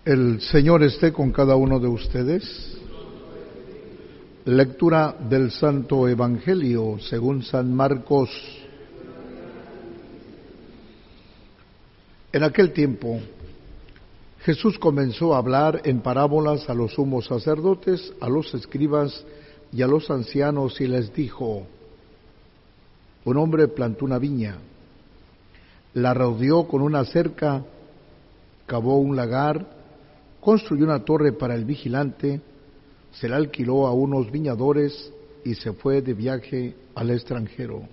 El Señor esté con cada uno de ustedes. Lectura del Santo Evangelio según San Marcos. En aquel tiempo, Jesús comenzó a hablar en parábolas a los sumos sacerdotes, a los escribas y a los ancianos, y les dijo: un hombre plantó una viña, la rodeó con una cerca, cavó un lagar, construyó una torre para el vigilante, se la alquiló a unos viñadores y se fue de viaje al extranjero.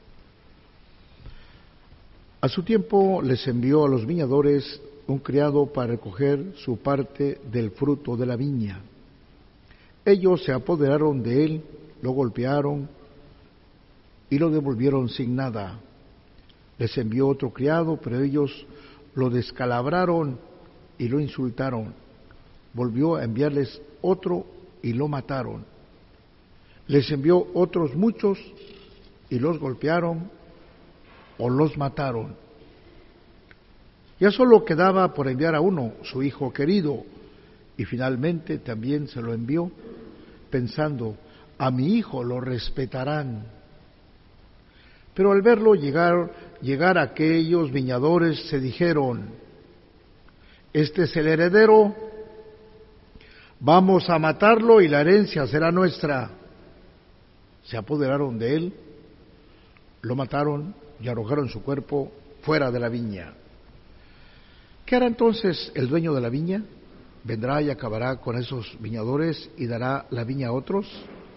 A su tiempo les envió a los viñadores un criado para recoger su parte del fruto de la viña. Ellos se apoderaron de él, lo golpearon y lo devolvieron sin nada. Les envió otro criado, pero ellos lo descalabraron y lo insultaron. Volvió a enviarles otro y lo mataron. Les envió otros muchos y los golpearon o los mataron. Ya solo quedaba por enviar a uno, su hijo querido, y finalmente también se lo envió, pensando: a mi hijo lo respetarán. Pero al verlo llegar aquellos viñadores, se dijeron: este es el heredero, vamos a matarlo y la herencia será nuestra. Se apoderaron de él, lo mataron y arrojaron su cuerpo fuera de la viña. ¿Qué hará entonces el dueño de la viña? ¿Vendrá y acabará con esos viñadores y dará la viña a otros?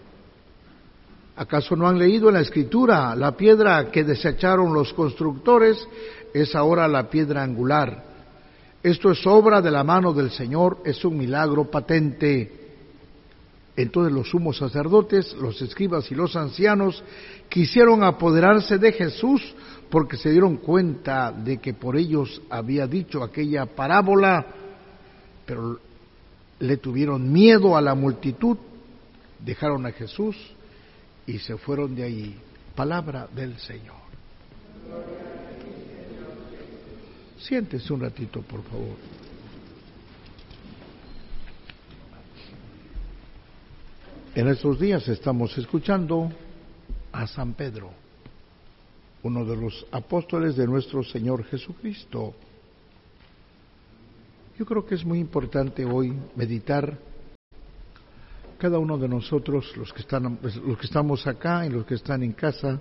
¿Acaso no han leído en la Escritura: la piedra que desecharon los constructores es ahora la piedra angular? Esto es obra de la mano del Señor, es un milagro patente. Entonces los sumos sacerdotes, los escribas y los ancianos quisieron apoderarse de Jesús, porque se dieron cuenta de que por ellos había dicho aquella parábola, pero le tuvieron miedo a la multitud, dejaron a Jesús y se fueron de ahí. Palabra del Señor. Siéntese un ratito, por favor. En estos días estamos escuchando a San Pedro, uno de los apóstoles de nuestro Señor Jesucristo. Yo creo que es muy importante hoy meditar, cada uno de nosotros, los que estamos acá y los que están en casa,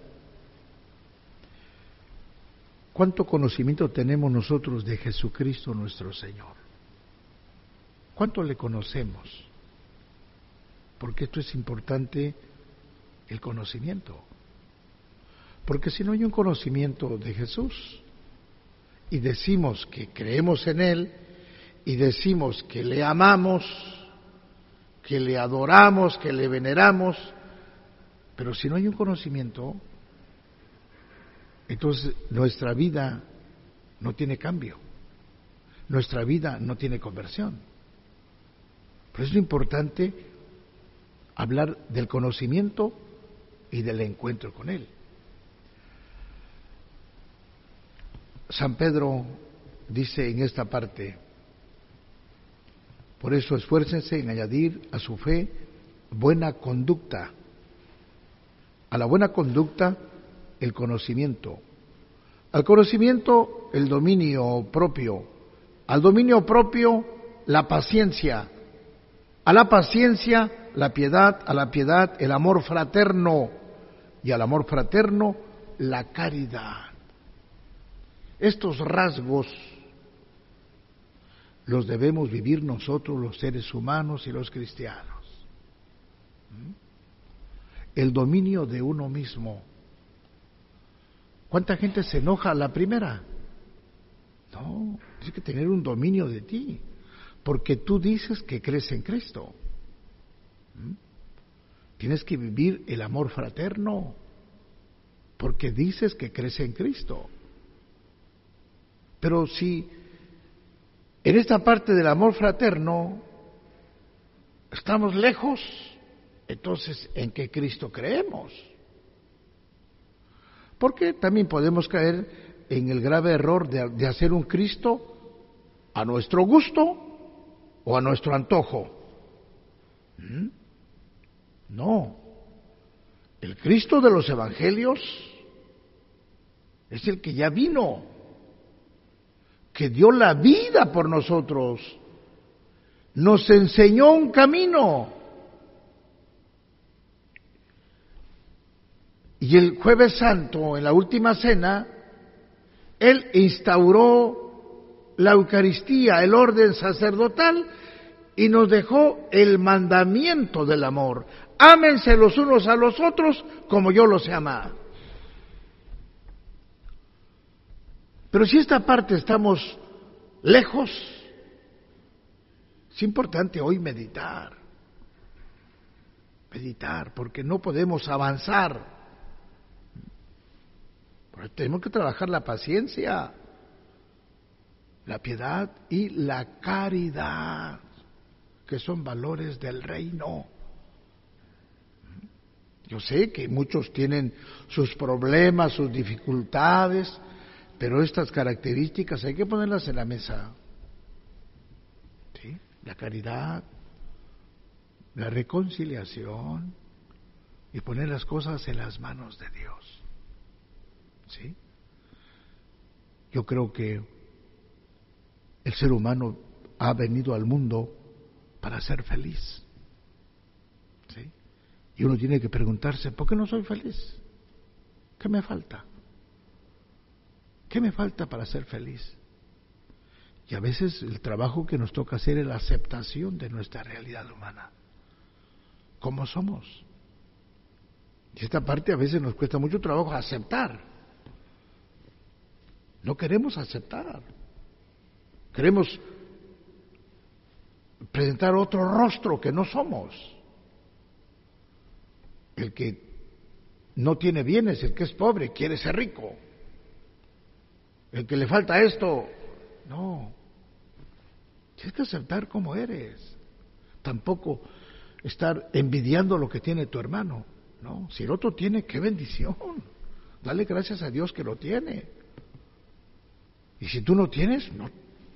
¿cuánto conocimiento tenemos nosotros de Jesucristo nuestro Señor? ¿Cuánto le conocemos? Porque esto es importante, el conocimiento. Porque si no hay un conocimiento de Jesús y decimos que creemos en Él y decimos que le amamos, que le adoramos, que le veneramos, pero si no hay un conocimiento, entonces nuestra vida no tiene cambio, nuestra vida no tiene conversión. Por eso es importante hablar del conocimiento y del encuentro con Él. San Pedro dice en esta parte: por eso esfuércense en añadir a su fe buena conducta, a la buena conducta el conocimiento, al conocimiento el dominio propio, al dominio propio la paciencia, a la paciencia la piedad, a la piedad el amor fraterno y al amor fraterno la caridad. Estos rasgos los debemos vivir nosotros los seres humanos y los cristianos. El dominio de uno mismo. ¿Cuánta gente se enoja a la primera? No, tienes que tener un dominio de ti, porque tú dices que crees en Cristo. Tienes que vivir el amor fraterno, porque dices que crees en Cristo. Pero si en esta parte del amor fraterno estamos lejos, entonces ¿en qué Cristo creemos? Porque también podemos caer en el grave error de hacer un Cristo a nuestro gusto o a nuestro antojo. No. El Cristo de los Evangelios es el que ya vino, que dio la vida por nosotros, nos enseñó un camino. Y el Jueves Santo, en la última cena, Él instauró la Eucaristía, el orden sacerdotal, y nos dejó el mandamiento del amor. Ámense los unos a los otros como yo los he amado. Pero si esta parte estamos lejos, es importante hoy meditar, porque no podemos avanzar. Porque tenemos que trabajar la paciencia, la piedad y la caridad, que son valores del reino. Yo sé que muchos tienen sus problemas, sus dificultades, pero estas características hay que ponerlas en la mesa. ¿Sí? La caridad, la reconciliación y poner las cosas en las manos de Dios. ¿Sí? Yo creo que el ser humano ha venido al mundo para ser feliz. ¿Sí? Y uno tiene que preguntarse, ¿por qué no soy feliz? ¿Qué me falta? ¿Qué me falta para ser feliz? Y a veces el trabajo que nos toca hacer es la aceptación de nuestra realidad humana, como somos. Y esta parte a veces nos cuesta mucho trabajo aceptar. No queremos aceptar. Queremos presentar otro rostro que no somos. El que no tiene bienes, el que es pobre, quiere ser rico. El que le falta esto, no. Tienes que aceptar como eres. Tampoco estar envidiando lo que tiene tu hermano. No, si el otro tiene, qué bendición. Dale gracias a Dios que lo tiene. Y si tú no tienes, no.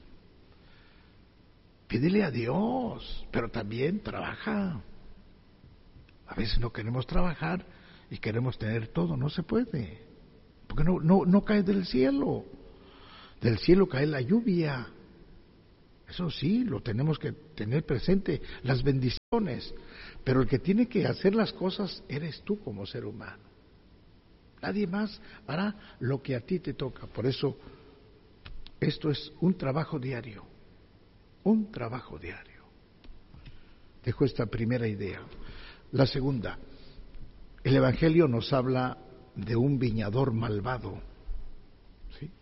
Pídele a Dios, pero también trabaja. A veces no queremos trabajar y queremos tener todo, no se puede. Porque no cae del cielo. Del cielo cae la lluvia. Eso sí, lo tenemos que tener presente, las bendiciones. Pero el que tiene que hacer las cosas eres tú como ser humano. Nadie más hará lo que a ti te toca. Por eso, esto es un trabajo diario. Un trabajo diario. Dejo esta primera idea. La segunda, el Evangelio nos habla de un viñador malvado. ¿Sí?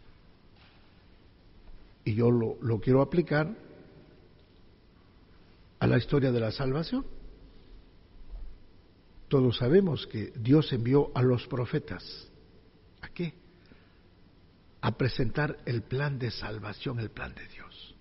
Y yo lo quiero aplicar a la historia de la salvación. Todos sabemos que Dios envió a los profetas. ¿A qué? A presentar el plan de salvación, el plan de Dios.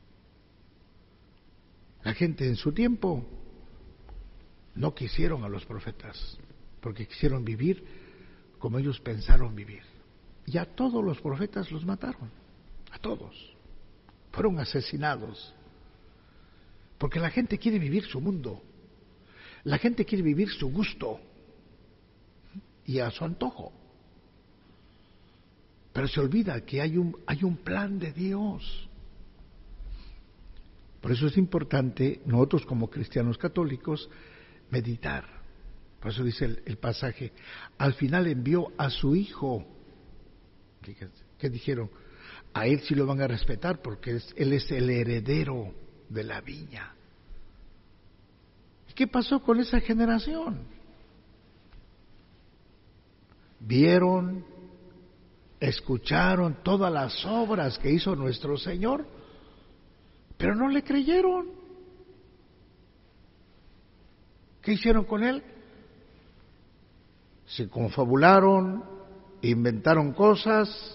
La gente en su tiempo no quisieron a los profetas, porque quisieron vivir como ellos pensaron vivir. Y a todos los profetas los mataron, a todos. Fueron asesinados. Porque la gente quiere vivir su mundo. La gente quiere vivir su gusto y a su antojo. Pero se olvida que hay un plan de Dios. Por eso es importante nosotros como cristianos católicos meditar. Por eso dice el pasaje, al final envió a su hijo. ¿Qué dijeron? A él sí lo van a respetar porque él es el heredero de la viña. ¿Qué pasó con esa generación? Vieron, escucharon todas las obras que hizo nuestro Señor, pero no le creyeron. ¿Qué hicieron con él? Se confabularon, inventaron cosas,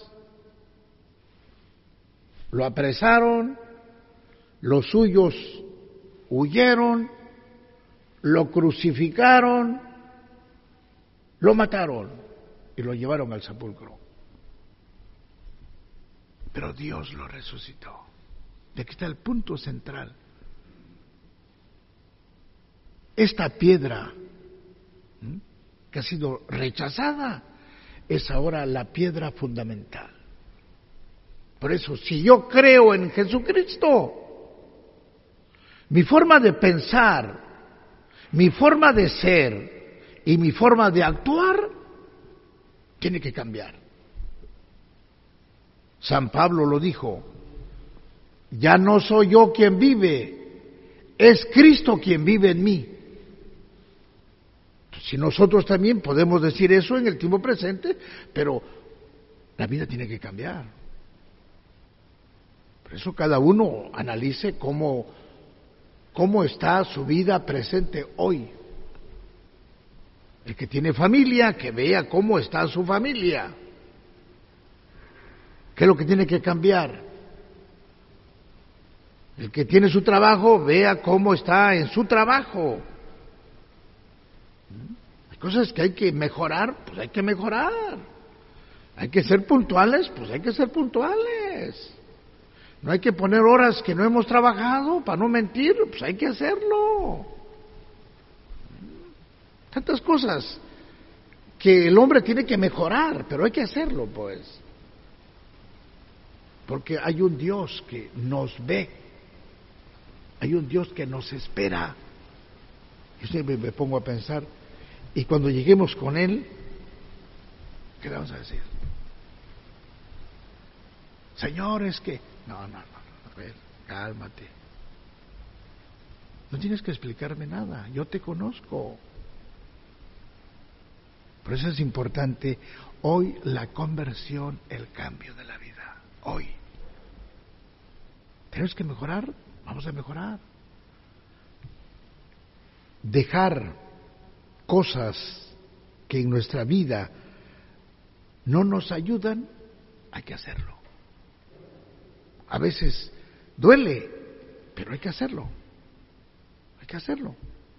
lo apresaron, los suyos huyeron, lo crucificaron, lo mataron y lo llevaron al sepulcro. Pero Dios lo resucitó. De aquí está el punto central. esta piedra que ha sido rechazada es ahora la piedra fundamental. Por eso, si yo creo en Jesucristo, mi forma de pensar, mi forma de ser y mi forma de actuar tiene que cambiar. San Pablo lo dijo: ya no soy yo quien vive, es Cristo quien vive en mí. Si nosotros también podemos decir eso en el tiempo presente, pero la vida tiene que cambiar. Por eso cada uno analice cómo está su vida presente hoy. El que tiene familia, que vea cómo está su familia. ¿Qué es lo que tiene que cambiar? El que tiene su trabajo, vea cómo está en su trabajo. Hay cosas que hay que mejorar, pues hay que mejorar. Hay que ser puntuales, pues hay que ser puntuales. No hay que poner horas que no hemos trabajado para no mentir, pues hay que hacerlo. Tantas cosas que el hombre tiene que mejorar, pero hay que hacerlo, pues. Porque hay un Dios que nos ve, hay un Dios que nos espera. Yo siempre me pongo a pensar, y cuando lleguemos con Él, ¿qué le vamos a decir? Señor, es que... No, a ver, cálmate. No tienes que explicarme nada, yo te conozco. Por eso es importante hoy la conversión, el cambio de la vida. Hoy. ¿Tenemos que mejorar? Vamos a mejorar. Dejar cosas que en nuestra vida no nos ayudan, hay que hacerlo. A veces duele, pero hay que hacerlo. Hay que hacerlo.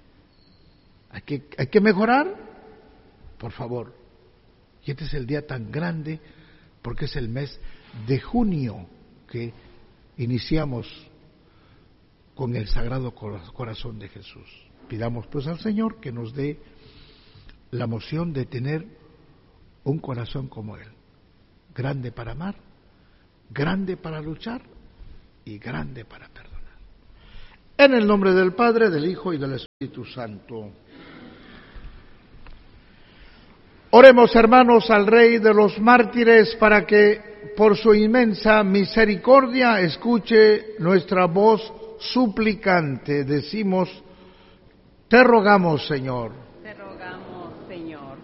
Hay que mejorar, por favor. Y este es el día tan grande porque es el mes de junio que iniciamos con el Sagrado Corazón de Jesús. Pidamos pues al Señor que nos dé la moción de tener un corazón como Él, grande para amar, grande para luchar y grande para perdonar. En el nombre del Padre, del Hijo y del Espíritu Santo. Oremos, hermanos, al Rey de los mártires para que por su inmensa misericordia escuche nuestra voz suplicante. Decimos: te rogamos, Señor. Te rogamos, Señor.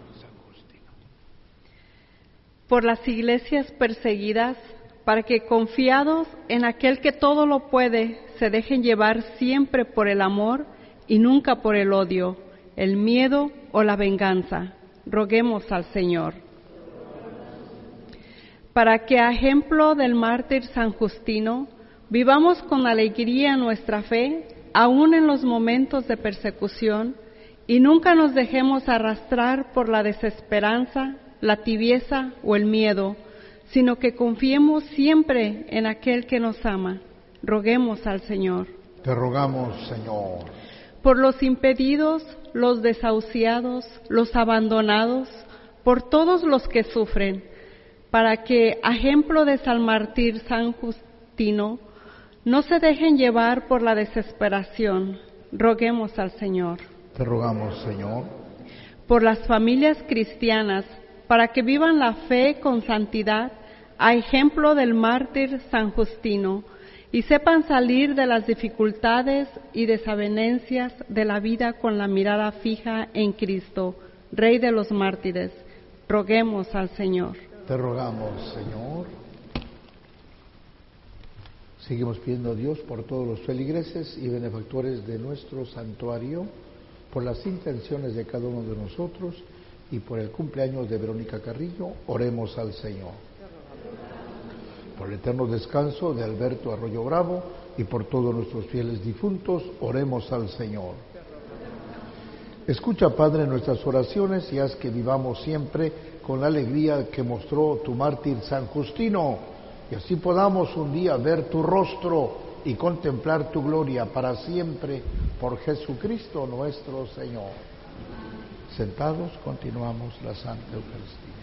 Por las iglesias perseguidas, para que confiados en aquel que todo lo puede, se dejen llevar siempre por el amor y nunca por el odio, el miedo o la venganza. Roguemos al Señor. Para que, a ejemplo del mártir San Justino, vivamos con alegría nuestra fe, aun en los momentos de persecución, y nunca nos dejemos arrastrar por la desesperanza, la tibieza o el miedo, sino que confiemos siempre en aquel que nos ama. Roguemos al Señor. Te rogamos, Señor. Por los impedidos, los desahuciados, los abandonados, por todos los que sufren, para que, a ejemplo de San Mártir San Justino, no se dejen llevar por la desesperación. Roguemos al Señor. Te rogamos, Señor. Por las familias cristianas, para que vivan la fe con santidad, a ejemplo del mártir San Justino, y sepan salir de las dificultades y desavenencias de la vida con la mirada fija en Cristo, Rey de los mártires. Roguemos al Señor. Te rogamos, Señor. Seguimos pidiendo a Dios por todos los feligreses y benefactores de nuestro santuario, por las intenciones de cada uno de nosotros y por el cumpleaños de Verónica Carrillo. Oremos al Señor. Por el eterno descanso de Alberto Arroyo Bravo y por todos nuestros fieles difuntos, oremos al Señor. Escucha, Padre, nuestras oraciones y haz que vivamos siempre con la alegría que mostró tu mártir San Justino, y así podamos un día ver tu rostro y contemplar tu gloria para siempre. Por Jesucristo nuestro Señor. Sentados, continuamos la Santa Eucaristía.